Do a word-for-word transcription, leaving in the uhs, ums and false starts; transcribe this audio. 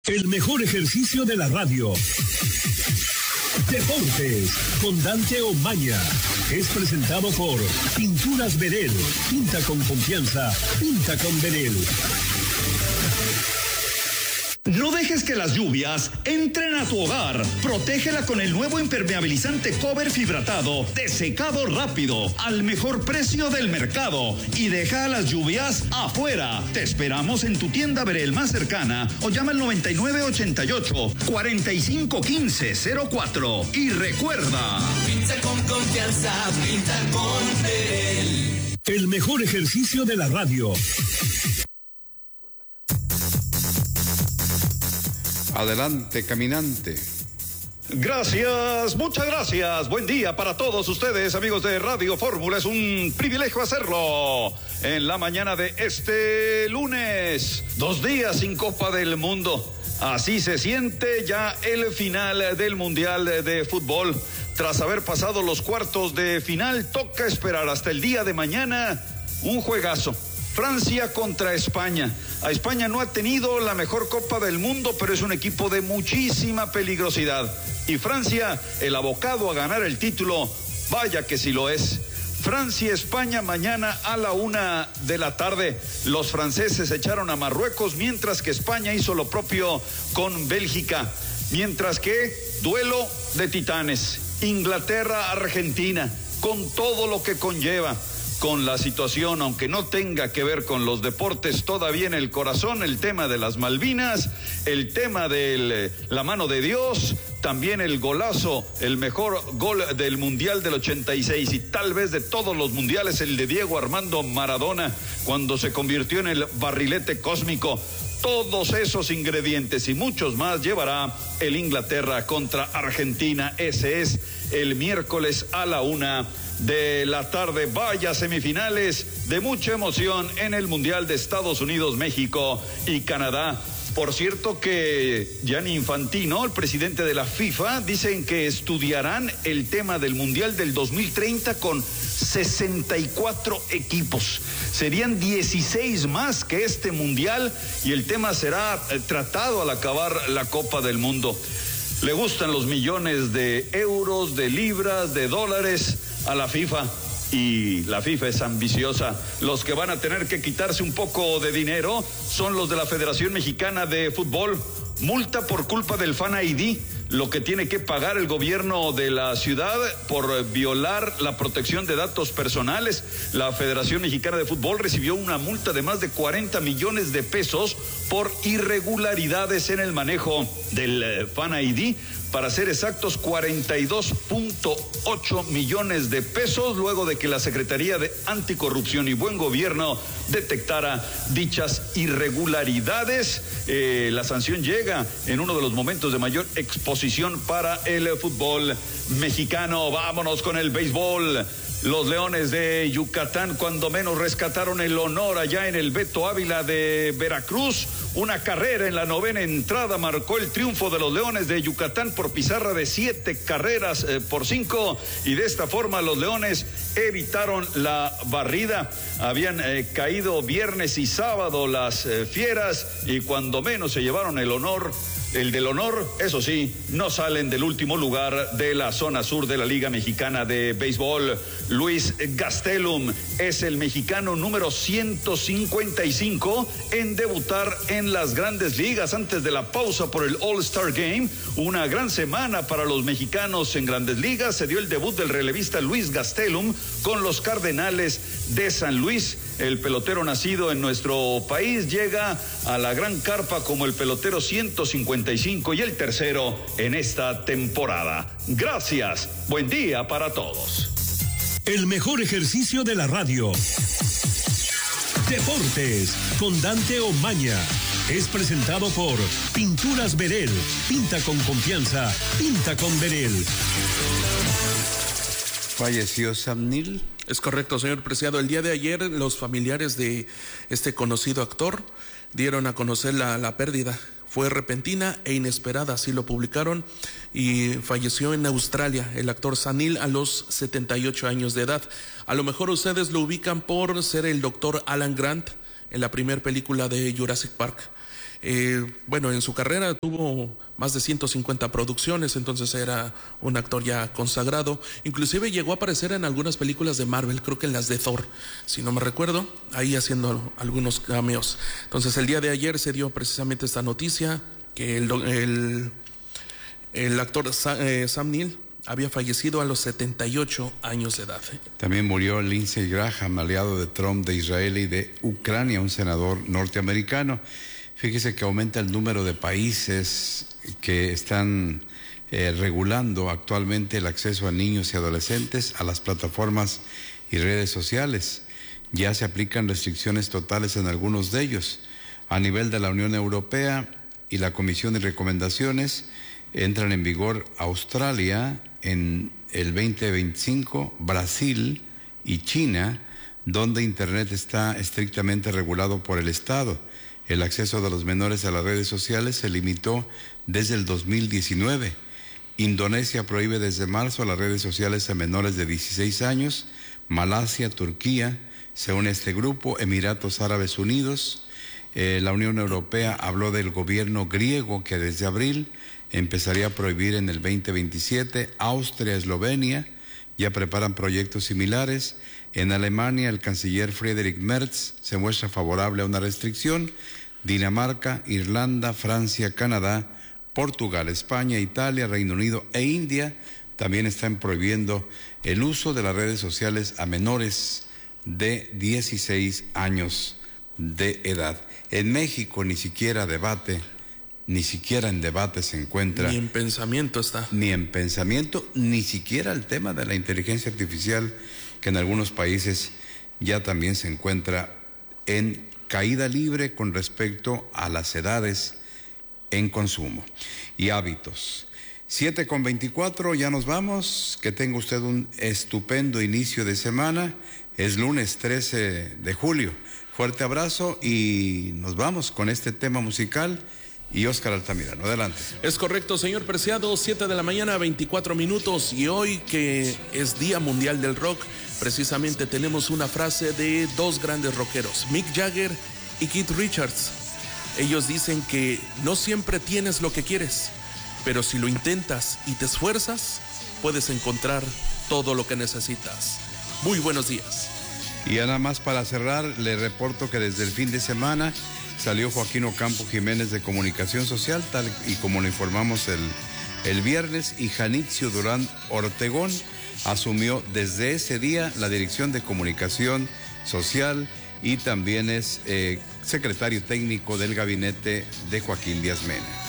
El mejor ejercicio de la radio. Deportes con Dante Omaña. Es presentado por Pinturas Verel. Pinta con confianza. Pinta con Verel. No dejes que las lluvias entren a tu hogar. Protégela con el nuevo impermeabilizante Cover Fibratado de secado rápido al mejor precio del mercado. Y deja las lluvias afuera. Te esperamos en tu tienda Verel más cercana o llama al noventa y nueve ochenta y ocho, cuarenta y cinco quince cero cuatro. Y recuerda: pinta con confianza, pinta con Verel. El mejor ejercicio de la radio. Adelante, caminante. Gracias, muchas gracias. Buen día para todos ustedes, amigos de Radio Fórmula. Es un privilegio hacerlo en la mañana de este lunes. Dos días sin Copa del Mundo. Así se siente ya el final del Mundial de Fútbol. Tras haber pasado los cuartos de final, toca esperar hasta el día de mañana un juegazo. Francia contra España. A España no ha tenido la mejor Copa del Mundo, pero es un equipo de muchísima peligrosidad. Y Francia, el abocado a ganar el título, vaya que sí lo es. Francia-España mañana a la una de la tarde. Los franceses echaron a Marruecos, mientras que España hizo lo propio con Bélgica. Mientras que duelo de titanes. Inglaterra-Argentina, con todo lo que conlleva. Con la situación, aunque no tenga que ver con los deportes, todavía en el corazón, el tema de las Malvinas, el tema de la mano de Dios, también el golazo, el mejor gol del Mundial del ochenta y seis y tal vez de todos los mundiales, el de Diego Armando Maradona, cuando se convirtió en el barrilete cósmico. Todos esos ingredientes y muchos más llevará el Inglaterra contra Argentina. Ese es el miércoles a la una de la tarde. Vaya semifinales de mucha emoción en el Mundial de Estados Unidos, México y Canadá. Por cierto que Gianni Infantino, el presidente de la FIFA, dicen que estudiarán el tema del Mundial del dos mil treinta con sesenta y cuatro equipos. Serían dieciséis más que este Mundial y el tema será tratado al acabar la Copa del Mundo. Le gustan los millones de euros, de libras, de dólares a la FIFA. Y la FIFA es ambiciosa. Los que van a tener que quitarse un poco de dinero son los de la Federación Mexicana de Fútbol. Multa por culpa del Fan I D, lo que tiene que pagar el gobierno de la ciudad por violar la protección de datos personales. La Federación Mexicana de Fútbol recibió una multa de más de cuarenta millones de pesos por irregularidades en el manejo del Fan I D. Para ser exactos, cuarenta y dos punto ocho millones de pesos, luego de que la Secretaría de Anticorrupción y Buen Gobierno detectara dichas irregularidades. Eh, la sanción llega en uno de los momentos de mayor exposición para el fútbol mexicano. Vámonos con el béisbol. Los Leones de Yucatán, cuando menos, rescataron el honor allá en el Beto Ávila de Veracruz. Una carrera en la novena entrada marcó el triunfo de los Leones de Yucatán por pizarra de siete carreras eh, por cinco. Y de esta forma los Leones evitaron la barrida. Habían eh, caído viernes y sábado las eh, Fieras y cuando menos se llevaron el honor. El del honor, eso sí, no salen del último lugar de la zona sur de la Liga Mexicana de Béisbol. Luis Gastelum es el mexicano número ciento cincuenta y cinco en debutar en las grandes ligas antes de la pausa por el All-Star Game. Una gran semana para los mexicanos en grandes ligas. Se dio el debut del relevista Luis Gastelum con los Cardenales de San Luis. El pelotero nacido en nuestro país llega a la gran carpa como el pelotero ciento cincuenta y cinco y el tercero en esta temporada. Gracias, buen día para todos. El mejor ejercicio de la radio. Deportes con Dante Omaña. Es presentado por Pinturas Verel. Pinta con confianza. Pinta con Verel. ¿Falleció Sam Neill? Es correcto, señor Preciado. El día de ayer los familiares de este conocido actor dieron a conocer la, la pérdida. Fue repentina e inesperada, así lo publicaron, y falleció en Australia el actor Sam Neill a los setenta y ocho años de edad. A lo mejor ustedes lo ubican por ser el doctor Alan Grant en la primera película de Jurassic Park. Eh, bueno, en su carrera tuvo más de ciento cincuenta producciones, entonces era un actor ya consagrado. Inclusive llegó a aparecer en algunas películas de Marvel, creo que en las de Thor, si no me recuerdo, ahí haciendo algunos cameos. Entonces el día de ayer se dio precisamente esta noticia, que el, el, el actor Sam Neill había fallecido a los setenta y ocho años de edad. También murió Lindsey Graham, aliado de Trump de Israel y de Ucrania, un senador norteamericano. Fíjese que aumenta el número de países que están eh, regulando actualmente el acceso a niños y adolescentes a las plataformas y redes sociales. Ya se aplican restricciones totales en algunos de ellos. A nivel de la Unión Europea y la Comisión de Recomendaciones, entran en vigor Australia en el veinte veinticinco, Brasil y China, donde Internet está estrictamente regulado por el Estado. El acceso de los menores a las redes sociales se limitó desde el dos mil diecinueve. Indonesia prohíbe desde marzo las redes sociales a menores de dieciséis años. Malasia, Turquía, se une a este grupo. Emiratos Árabes Unidos. Eh, la Unión Europea habló del gobierno griego que desde abril empezaría a prohibir en el veinte veintisiete. Austria, Eslovenia ya preparan proyectos similares. En Alemania, el canciller Friedrich Merz se muestra favorable a una restricción. Dinamarca, Irlanda, Francia, Canadá, Portugal, España, Italia, Reino Unido e India también están prohibiendo el uso de las redes sociales a menores de dieciséis años de edad. En México ni siquiera debate, ni siquiera en debate se encuentra. Ni en pensamiento está. Ni en pensamiento, ni siquiera el tema de la inteligencia artificial, que en algunos países ya también se encuentra en caída libre con respecto a las edades en consumo y hábitos. siete con veinticuatro, ya nos vamos. Que tenga usted un estupendo inicio de semana. Es lunes trece de julio. Fuerte abrazo y nos vamos con este tema musical. Y Óscar Altamirano, adelante. Es correcto, señor Preciado, siete de la mañana, veinticuatro minutos, y hoy que es Día Mundial del Rock, precisamente tenemos una frase de dos grandes rockeros, Mick Jagger y Keith Richards. Ellos dicen que no siempre tienes lo que quieres, pero si lo intentas y te esfuerzas, puedes encontrar todo lo que necesitas. Muy buenos días. Y ya nada más para cerrar, le reporto que desde el fin de semana salió Joaquín Ocampo Jiménez de Comunicación Social, tal y como lo informamos el, el viernes, y Janitzio Durán Ortegón asumió desde ese día la Dirección de Comunicación Social y también es eh, secretario técnico del gabinete de Joaquín Díaz Mena.